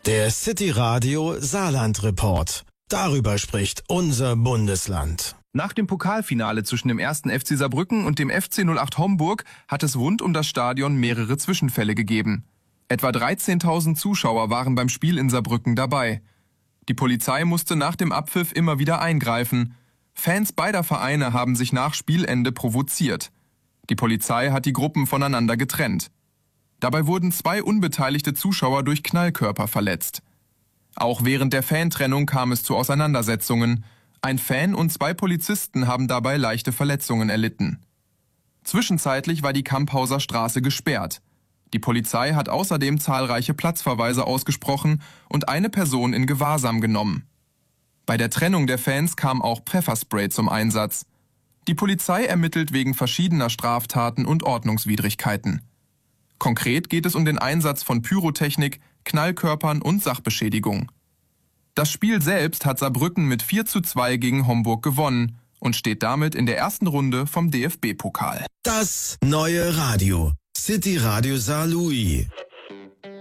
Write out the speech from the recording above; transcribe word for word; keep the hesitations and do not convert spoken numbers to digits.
Der City Radio Saarland Report. Darüber spricht unser Bundesland. Nach dem Pokalfinale zwischen dem ersten F C Saarbrücken und dem F C null acht Homburg hat es rund um das Stadion mehrere Zwischenfälle gegeben. Etwa dreizehntausend Zuschauer waren beim Spiel in Saarbrücken dabei. Die Polizei musste nach dem Abpfiff immer wieder eingreifen. Fans beider Vereine haben sich nach Spielende provoziert. Die Polizei hat die Gruppen voneinander getrennt. Dabei wurden zwei unbeteiligte Zuschauer durch Knallkörper verletzt. Auch während der Fantrennung kam es zu Auseinandersetzungen. Ein Fan und zwei Polizisten haben dabei leichte Verletzungen erlitten. Zwischenzeitlich war die Kamphauser Straße gesperrt. Die Polizei hat außerdem zahlreiche Platzverweise ausgesprochen und eine Person in Gewahrsam genommen. Bei der Trennung der Fans kam auch Pfefferspray zum Einsatz. Die Polizei ermittelt wegen verschiedener Straftaten und Ordnungswidrigkeiten. Konkret geht es um den Einsatz von Pyrotechnik, Knallkörpern und Sachbeschädigung. Das Spiel selbst hat Saarbrücken mit vier zu zwei gegen Homburg gewonnen und steht damit in der ersten Runde vom D F B-Pokal. Das neue Radio. City Radio Saarlouis.